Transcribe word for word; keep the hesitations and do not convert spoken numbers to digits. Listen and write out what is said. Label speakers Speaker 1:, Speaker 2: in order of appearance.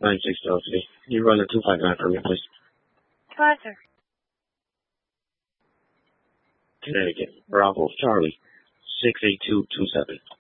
Speaker 1: nine six zero three. Can you run a two five nine for me, please?
Speaker 2: Five, sir.
Speaker 1: Connecticut, Bravo, Charlie, six eight two two seven.